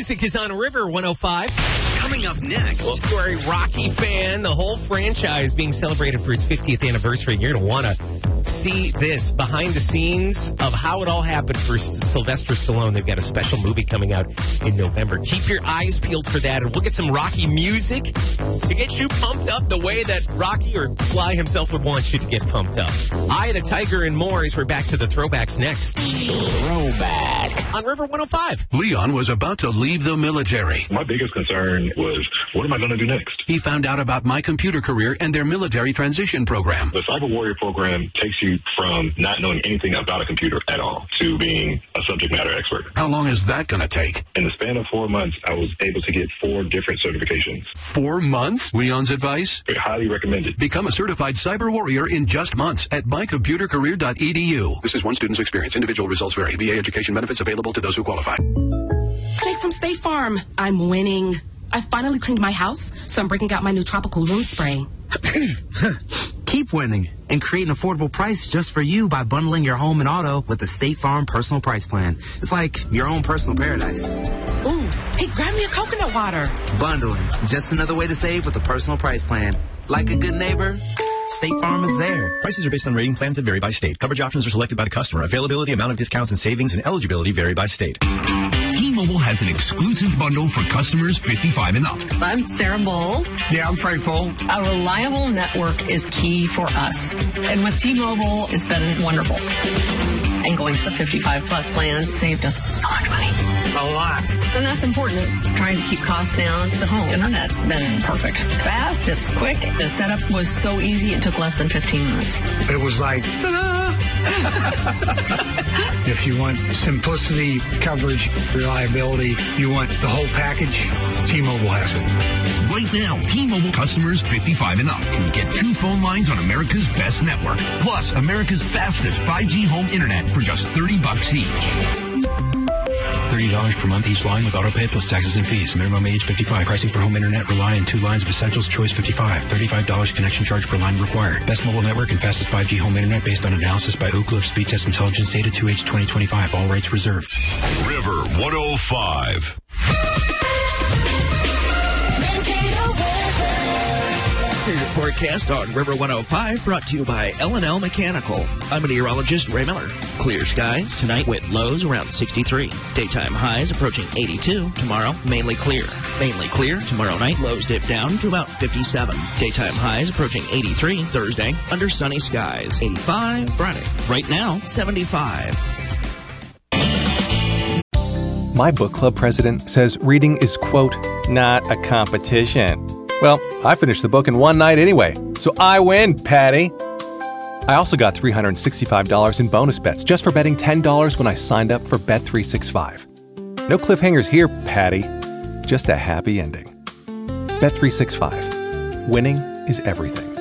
music is on River 105. Coming up next. Well, if you're a Rocky fan, the whole franchise being celebrated for its 50th anniversary. You're going to want to see this behind the scenes of how it all happened for Sylvester Stallone. They've got a special movie coming out in November. Keep your eyes peeled for that, and we'll get some Rocky music to get you pumped up the way that Rocky or Sly himself would want you to get pumped up. Eye the Tiger and more as we're back to the throwbacks next. Throwback on River 105. Leon was about to leave the military. My biggest concern was, what am I going to do next? He found out about My Computer Career and their military transition program. The Cyber Warrior program takes you from not knowing anything about a computer at all to being a subject matter expert. How long is that going to take? In the span of 4 months, I was able to get 4 different certifications. 4 months? Leon's advice? Highly recommended. Become a certified cyber warrior in just months at mycomputercareer.edu. This is one student's experience. Individual results vary. VA education benefits available to those who qualify. Jake from State Farm. I'm winning. I finally cleaned my house, so I'm breaking out my new tropical room spray. Keep winning and create an affordable price just for you by bundling your home and auto with the State Farm Personal Price Plan. It's like your own personal paradise. Ooh, hey, grab me a coconut water. Bundling, just another way to save with the Personal Price Plan. Like a good neighbor, State Farm is there. Prices are based on rating plans that vary by state. Coverage options are selected by the customer. Availability, amount of discounts and savings, and eligibility vary by state. T-Mobile has an exclusive bundle for customers 55 and up. I'm Sarah Bull. Yeah, I'm Frank Bull. A reliable network is key for us. And with T-Mobile, it's been wonderful. And going to the 55-plus plan saved us so much money. A lot. And that's important. Trying to keep costs down. The home internet's been perfect. It's fast. It's quick. The setup was so easy. It took less than 15 minutes. It was like, ta-da! If you want simplicity, coverage, reliability, you want the whole package, T-Mobile has it. Right now, T-Mobile customers 55 and up can get 2 phone lines on America's best network, plus America's fastest 5G home internet for just $30 each. $30 per month each line with autopay plus taxes and fees. Minimum age 55. Pricing for home internet rely on 2 lines of essentials. Choice 55. $35 connection charge per line required. Best mobile network and fastest 5G home internet based on analysis by Oak Cliff Speed Test Intelligence data 2H 2025. All rates reserved. River 105. Here's your forecast on River 105, brought to you by L&L Mechanical. I'm meteorologist Ray Miller. Clear skies tonight with lows around 63. Daytime highs approaching 82. Tomorrow, mainly clear. Mainly clear. Tomorrow night, lows dip down to about 57. Daytime highs approaching 83. Thursday, under sunny skies. 85. Friday, right now, 75. My book club president says reading is, quote, not a competition. Well, I finished the book in one night anyway, so I win, Patty. I also got $365 in bonus bets just for betting $10 when I signed up for Bet365. No cliffhangers here, Patty. Just a happy ending. Bet365. Winning is everything.